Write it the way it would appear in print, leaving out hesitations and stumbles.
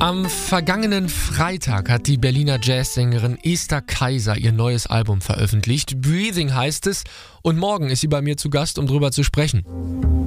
Am vergangenen Freitag hat die Berliner Jazzsängerin Esther Kaiser ihr neues Album veröffentlicht. Breathing heißt es, und morgen ist sie bei mir zu Gast, um drüber zu sprechen.